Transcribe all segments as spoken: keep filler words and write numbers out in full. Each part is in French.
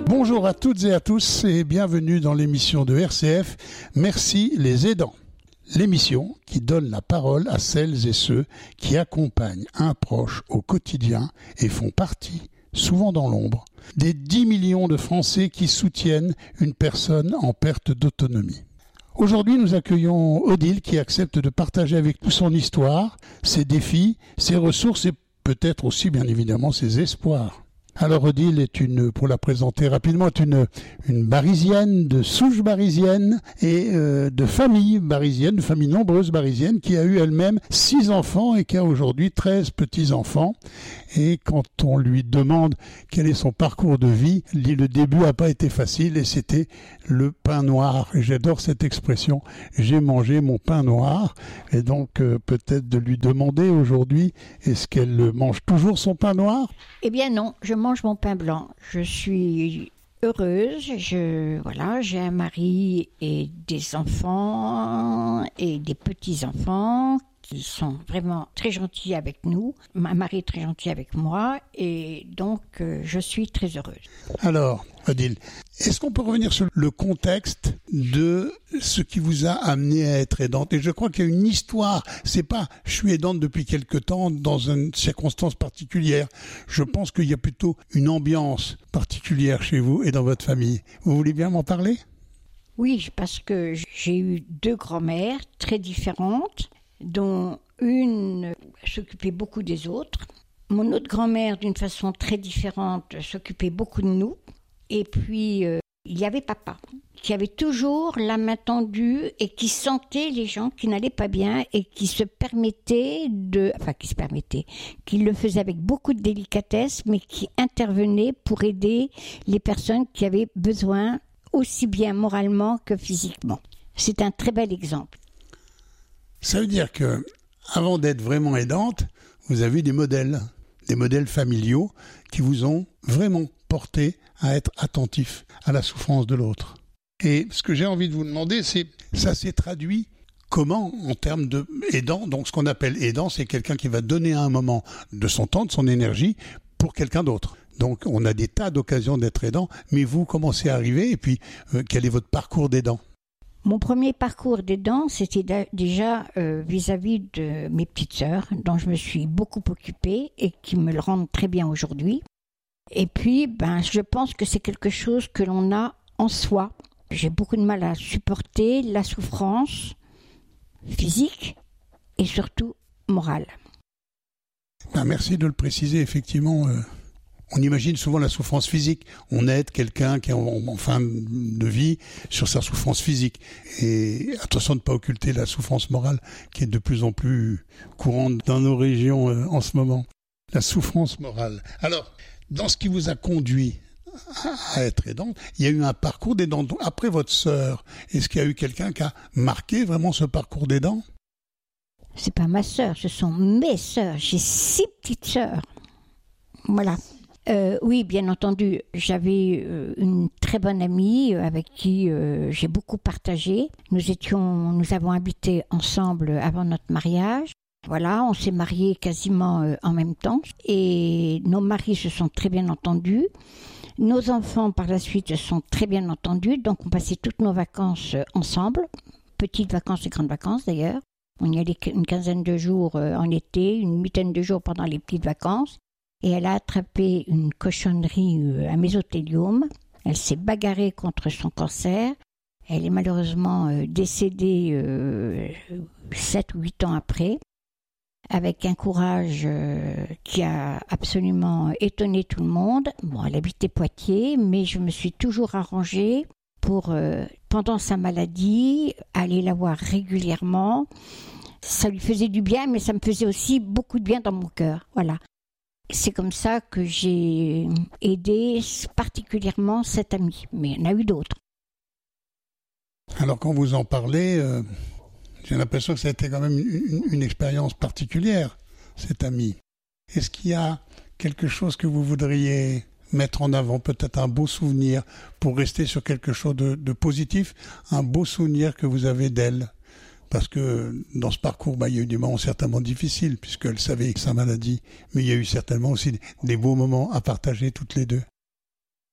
Bonjour à toutes et à tous et bienvenue dans l'émission de R C F Merci les aidants. L'émission qui donne la parole à celles et ceux qui accompagnent un proche au quotidien et font partie, souvent dans l'ombre, des dix millions de Français qui soutiennent une personne en perte d'autonomie. Aujourd'hui, nous accueillons Odile qui accepte de partager avec nous son histoire, ses défis, ses ressources et peut-être aussi, bien évidemment, ses espoirs. Alors Odile est une, pour la présenter rapidement, est une, une barisienne, de souche barisienne et euh, de famille barisienne, de famille nombreuse barisienne, qui a eu elle-même six enfants et qui a aujourd'hui treize petits-enfants. Et quand on lui demande quel est son parcours de vie, le début n'a pas été facile et c'était le pain noir. Et j'adore cette expression, j'ai mangé mon pain noir. Et donc euh, peut-être de lui demander aujourd'hui, est-ce qu'elle mange toujours son pain noir ? Eh bien non, je mange mon pain blanc. Je suis heureuse, je, voilà, j'ai un mari et des enfants et des petits-enfants qui sont vraiment très gentils avec nous. Ma mari est très gentil avec moi et donc euh, je suis très heureuse. Alors, Odile, est-ce qu'on peut revenir sur le contexte de ce qui vous a amené à être aidante ? Et je crois qu'il y a une histoire. C'est pas « je suis aidante depuis quelque temps dans une circonstance particulière ». Je pense qu'il y a plutôt une ambiance particulière chez vous et dans votre famille. Vous voulez bien m'en parler ? Oui, parce que j'ai eu deux grand-mères très différentes, dont une s'occupait beaucoup des autres. Mon autre grand-mère, d'une façon très différente, s'occupait beaucoup de nous. Et puis, euh, il y avait papa, qui avait toujours la main tendue et qui sentait les gens qui n'allaient pas bien et qui se permettait de... Enfin, qui se permettait, qui le faisait avec beaucoup de délicatesse, mais qui intervenait pour aider les personnes qui avaient besoin, aussi bien moralement que physiquement. C'est un très bel exemple. Ça veut dire que, avant d'être vraiment aidante, vous avez eu des modèles, des modèles familiaux qui vous ont vraiment porté à être attentif à la souffrance de l'autre. Et ce que j'ai envie de vous demander, c'est, ça s'est traduit comment en termes de aidant ? Donc ce qu'on appelle aidant, c'est quelqu'un qui va donner à un moment de son temps, de son énergie pour quelqu'un d'autre. Donc on a des tas d'occasions d'être aidant, mais vous commencez à arriver et puis euh, quel est votre parcours d'aidant ? Mon premier parcours d'aidant, c'était déjà euh, vis-à-vis de mes petites sœurs, dont je me suis beaucoup occupée et qui me le rendent très bien aujourd'hui. Et puis, ben, je pense que c'est quelque chose que l'on a en soi. J'ai beaucoup de mal à supporter la souffrance physique et surtout morale. Ben, merci de le préciser, effectivement. Euh... On imagine souvent la souffrance physique. On aide quelqu'un qui est en, en fin de vie sur sa souffrance physique. Et attention de ne pas occulter la souffrance morale qui est de plus en plus courante dans nos régions euh, en ce moment. La souffrance morale. Alors, dans ce qui vous a conduit à être aidant, il y a eu un parcours d'aidant. Après votre sœur, est-ce qu'il y a eu quelqu'un qui a marqué vraiment ce parcours d'aidant ? C'est pas ma sœur, ce sont mes sœurs. J'ai six petites sœurs. Voilà. Euh, oui, bien entendu, j'avais euh, une très bonne amie avec qui euh, j'ai beaucoup partagé. Nous étions, nous avons habité ensemble avant notre mariage. Voilà, on s'est mariés quasiment euh, en même temps et nos maris se sont très bien entendus. Nos enfants par la suite se sont très bien entendus, donc on passait toutes nos vacances euh, ensemble, petites vacances et grandes vacances d'ailleurs. On y allait une quinzaine de jours euh, en été, une huitaine de jours pendant les petites vacances. Et elle a attrapé une cochonnerie euh, à mésothéliome. Elle s'est bagarrée contre son cancer. Elle est malheureusement euh, décédée euh, sept ou huit ans après, avec un courage euh, qui a absolument étonné tout le monde. Bon, elle habitait Poitiers, mais je me suis toujours arrangée pour, euh, pendant sa maladie, aller la voir régulièrement. Ça lui faisait du bien, mais ça me faisait aussi beaucoup de bien dans mon cœur. Voilà. C'est comme ça que j'ai aidé particulièrement cette amie, mais il y en a eu d'autres. Alors quand vous en parlez, euh, j'ai l'impression que ça a été quand même une, une expérience particulière, cette amie. Est-ce qu'il y a quelque chose que vous voudriez mettre en avant, peut-être un beau souvenir, pour rester sur quelque chose de, de positif, un beau souvenir que vous avez d'elle? Parce que dans ce parcours, bah, il y a eu des moments certainement difficiles, puisqu'elle savait que sa maladie, mais il y a eu certainement aussi des beaux moments à partager toutes les deux.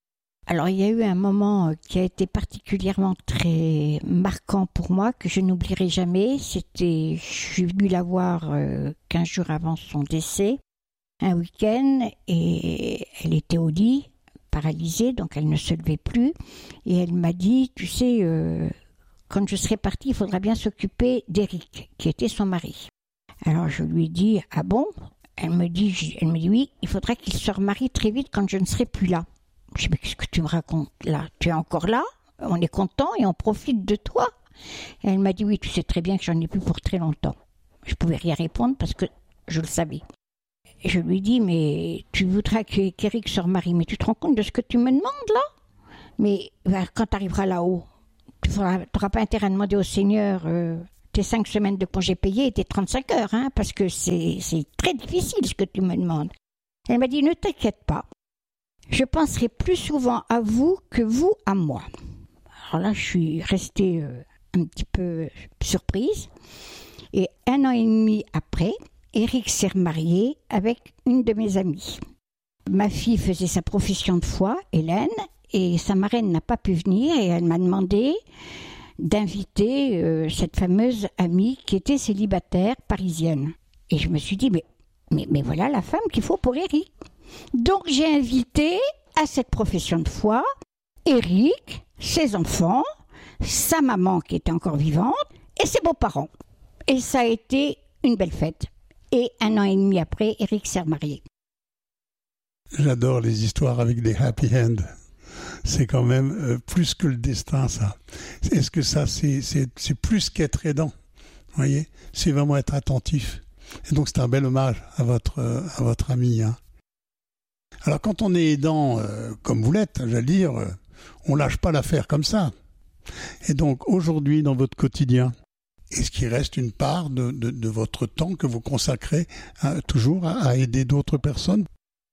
Alors, il y a eu un moment qui a été particulièrement très marquant pour moi, que je n'oublierai jamais. C'était, je suis venue la voir euh, quinze jours avant son décès, un week-end, et elle était au lit, paralysée, donc elle ne se levait plus. Et elle m'a dit, tu sais, euh, quand je serai partie, il faudra bien s'occuper d'Éric, qui était son mari. Alors, je lui ai dit, ah bon ? Elle me dit, elle me dit, oui, il faudra qu'il se remarie très vite quand je ne serai plus là. Je dis, mais qu'est-ce que tu me racontes là ? Tu es encore là ? On est content et on profite de toi. Et elle m'a dit, oui, tu sais très bien que j'en ai plus pour très longtemps. Je ne pouvais rien répondre parce que je le savais. Et je lui dis, mais tu voudras qu'Éric se remarie, mais tu te rends compte de ce que tu me demandes là ? Mais ben, quand tu arriveras là-haut, tu n'auras pas intérêt à demander au Seigneur euh, tes cinq semaines de congés payés et tes trente-cinq heures, hein, parce que c'est, c'est très difficile ce que tu me demandes. Elle m'a dit, ne t'inquiète pas. Je penserai plus souvent à vous que vous à moi. Alors là, je suis restée euh, un petit peu surprise. Et un an et demi après, Éric s'est remarié avec une de mes amies. Ma fille faisait sa profession de foi, Hélène, et sa marraine n'a pas pu venir et elle m'a demandé d'inviter euh, cette fameuse amie qui était célibataire parisienne. Et je me suis dit, mais, mais, mais voilà la femme qu'il faut pour Éric. Donc j'ai invité à cette profession de foi Éric, ses enfants, sa maman qui était encore vivante et ses beaux-parents. Et ça a été une belle fête. Et un an et demi après, Éric s'est remarié. J'adore les histoires avec des happy ends. C'est quand même euh, plus que le destin, ça. Est-ce que ça, c'est, c'est, c'est plus qu'être aidant ? Vous voyez ? C'est vraiment être attentif. Et donc, c'est un bel hommage à votre, euh, à votre ami, hein. Alors, quand on est aidant, euh, comme vous l'êtes, j'allais dire, euh, on lâche pas l'affaire comme ça. Et donc, aujourd'hui, dans votre quotidien, est-ce qu'il reste une part de, de, de votre temps que vous consacrez à, toujours à, à aider d'autres personnes ?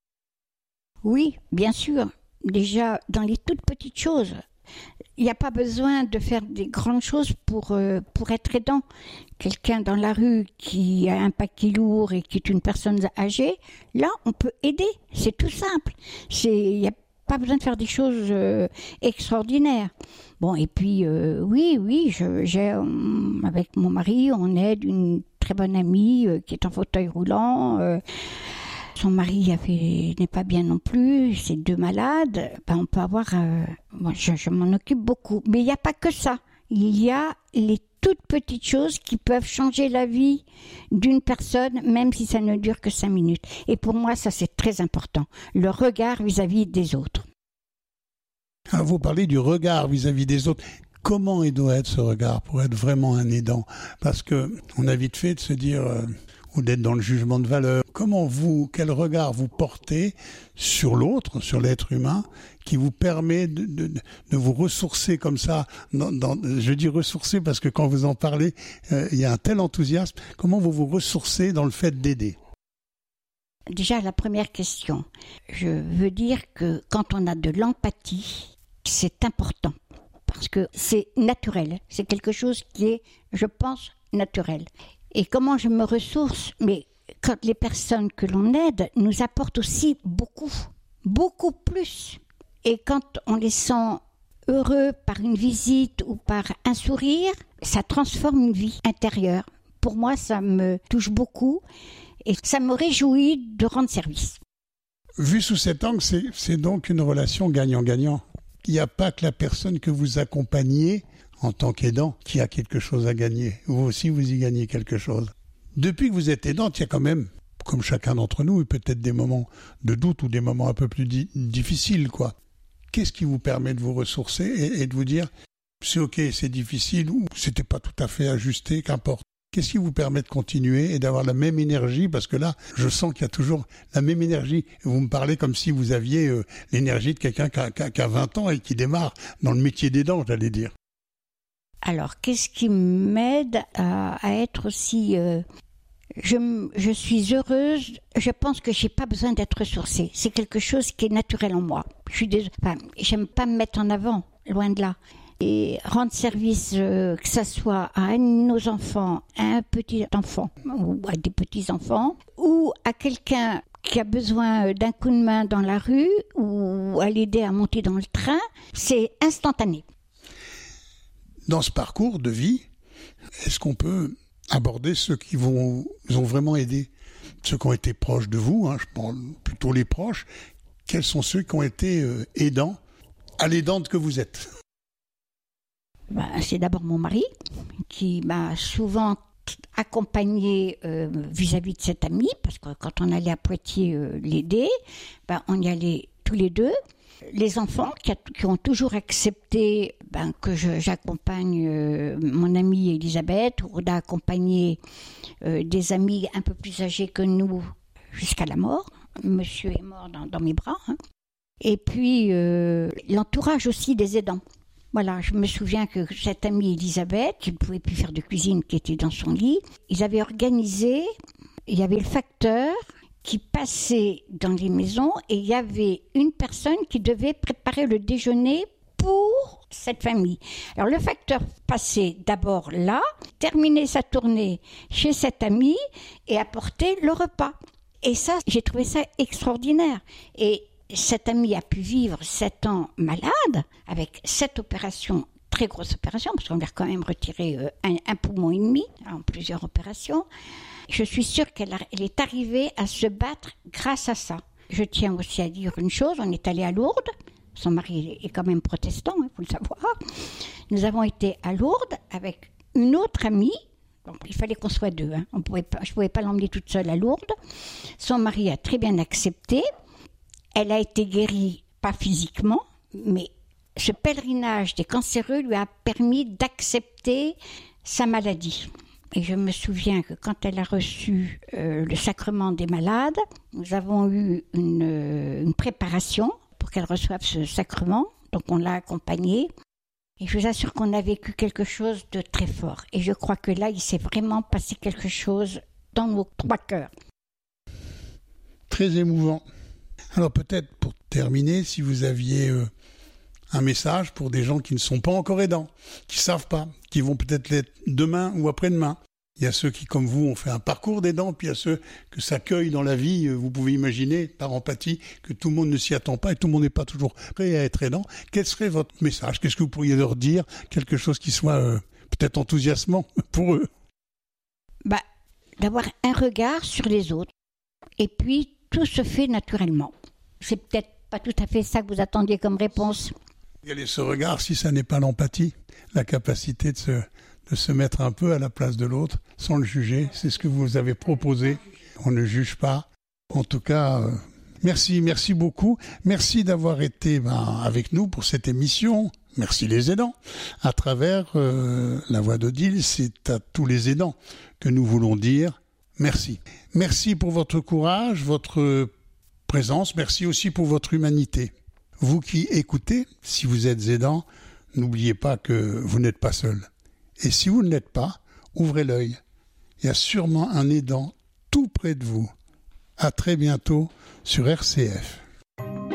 Oui, bien sûr. Déjà, dans les toutes petites choses. Il n'y a pas besoin de faire des grandes choses pour, euh, pour être aidant. Quelqu'un dans la rue qui a un paquet lourd et qui est une personne âgée, là, on peut aider. C'est tout simple. C'est, il n'y a pas besoin de faire des choses euh, extraordinaires. Bon, et puis, euh, oui, oui, je, j'ai, euh, avec mon mari, on aide une très bonne amie euh, qui est en fauteuil roulant. Euh, Son mari avait, n'est pas bien non plus, c'est deux malades. Ben on peut avoir... Euh, moi, je, je m'en occupe beaucoup. Mais il n'y a pas que ça. Il y a les toutes petites choses qui peuvent changer la vie d'une personne, même si ça ne dure que cinq minutes. Et pour moi, ça, c'est très important. Le regard vis-à-vis des autres. Ah, vous parlez du regard vis-à-vis des autres. Comment il doit être ce regard pour être vraiment un aidant ? Parce qu'on a vite fait de se dire... Euh, ou d'être dans le jugement de valeur. Comment vous, quel regard vous portez sur l'autre, sur l'être humain, qui vous permet de, de, de vous ressourcer comme ça, dans, dans, je dis ressourcer parce que quand vous en parlez, euh, il y a un tel enthousiasme. Comment vous vous ressourcez dans le fait d'aider ? Déjà, la première question. Je veux dire que quand on a de l'empathie, c'est important. Parce que c'est naturel. C'est quelque chose qui est, je pense, naturel. Et comment je me ressource ? Mais quand les personnes que l'on aide nous apportent aussi beaucoup, beaucoup plus. Et quand on les sent heureux par une visite ou par un sourire, ça transforme une vie intérieure. Pour moi, ça me touche beaucoup et ça me réjouit de rendre service. Vu sous cet angle, c'est, c'est donc une relation gagnant-gagnant. Il n'y a pas que la personne que vous accompagnez en tant qu'aidant, qui a quelque chose à gagner. Vous aussi, vous y gagnez quelque chose. Depuis que vous êtes aidante, il y a quand même, comme chacun d'entre nous, peut-être des moments de doute ou des moments un peu plus di- difficiles, quoi. Qu'est-ce qui vous permet de vous ressourcer et, et de vous dire, c'est ok, c'est difficile, ou c'était pas tout à fait ajusté, qu'importe. Qu'est-ce qui vous permet de continuer et d'avoir la même énergie ? Parce que là, je sens qu'il y a toujours la même énergie. Vous me parlez comme si vous aviez euh, l'énergie de quelqu'un qui a, qui, a, qui a vingt ans et qui démarre dans le métier d'aidant, j'allais dire. Alors, qu'est-ce qui m'aide à, à être aussi... Euh, je, je suis heureuse, je pense que je n'ai pas besoin d'être ressourcée. C'est quelque chose qui est naturel en moi. Je suis dés... enfin, j'aime pas me mettre en avant, loin de là. Et rendre service, euh, que ce soit à un de nos enfants, à un petit enfant, ou à des petits-enfants, ou à quelqu'un qui a besoin d'un coup de main dans la rue ou à l'aider à monter dans le train, c'est instantané. Dans ce parcours de vie, est-ce qu'on peut aborder ceux qui vont, vous ont vraiment aidé, ceux qui ont été proches de vous, hein, je pense plutôt les proches, quels sont ceux qui ont été euh, aidants à l'aidante que vous êtes? Ben, c'est d'abord mon mari qui m'a souvent accompagnée euh, vis-à-vis de cet ami, parce que quand on allait à Poitiers euh, l'aider, ben, on y allait tous les deux. Les enfants qui, a, qui ont toujours accepté ben, que je, j'accompagne euh, mon amie Elisabeth, ou d'accompagner euh, des amis un peu plus âgés que nous jusqu'à la mort. Monsieur est mort dans, dans mes bras. Hein. Et puis euh, l'entourage aussi des aidants. Voilà, je me souviens que cette amie Elisabeth, qui ne pouvait plus faire de cuisine, qui était dans son lit, ils avaient organisé, il y avait le facteur qui passait dans les maisons et il y avait une personne qui devait préparer le déjeuner pour cette famille. Alors le facteur passait d'abord là, terminait sa tournée chez cette amie et apportait le repas. Et ça, j'ai trouvé ça extraordinaire. Et cette amie a pu vivre sept ans malade, avec sept opérations, très grosses opérations, parce qu'on lui a quand même retiré euh, un, un poumon et demi en plusieurs opérations. Je suis sûre qu'elle a, elle est arrivée à se battre grâce à ça. Je tiens aussi à dire une chose, on est allé à Lourdes, son mari est quand même protestant, il faut le savoir. Nous avons été à Lourdes avec une autre amie. Bon, il fallait qu'on soit deux, hein. On pouvait pas, je ne pouvais pas l'emmener toute seule à Lourdes. Son mari a très bien accepté. Elle a été guérie, pas physiquement, mais ce pèlerinage des cancéreux lui a permis d'accepter sa maladie. Et je me souviens que quand elle a reçu euh, le sacrement des malades, nous avons eu une, euh, une préparation pour qu'elle reçoive ce sacrement. Donc on l'a accompagnée. Et je vous assure qu'on a vécu quelque chose de très fort. Et je crois que là, il s'est vraiment passé quelque chose dans nos trois cœurs. Très émouvant. Alors peut-être pour terminer, si vous aviez euh, un message pour des gens qui ne sont pas encore aidants, qui ne savent pas, qui vont peut-être l'être demain ou après-demain. Il y a ceux qui, comme vous, ont fait un parcours d'aidants, puis il y a ceux que ça cueille dans la vie. Vous pouvez imaginer, par empathie, que tout le monde ne s'y attend pas et tout le monde n'est pas toujours prêt à être aidant. Quel serait votre message? Qu'est-ce que vous pourriez leur dire? Quelque chose qui soit euh, peut-être enthousiasmant pour eux? Bah, d'avoir un regard sur les autres. Et puis, tout se fait naturellement. C'est peut-être pas tout à fait ça que vous attendiez comme réponse. Quel est ce regard si ça n'est pas l'empathie? La capacité de se, de se mettre un peu à la place de l'autre sans le juger. C'est ce que vous avez proposé. On ne juge pas. En tout cas, euh, merci, merci beaucoup. Merci d'avoir été ben, avec nous pour cette émission. Merci les aidants. À travers euh, la voix d'Odile, c'est à tous les aidants que nous voulons dire merci. Merci pour votre courage, votre présence. Merci aussi pour votre humanité. Vous qui écoutez, si vous êtes aidant, n'oubliez pas que vous n'êtes pas seul. Et si vous ne l'êtes pas, ouvrez l'œil. Il y a sûrement un aidant tout près de vous. À très bientôt sur R C F.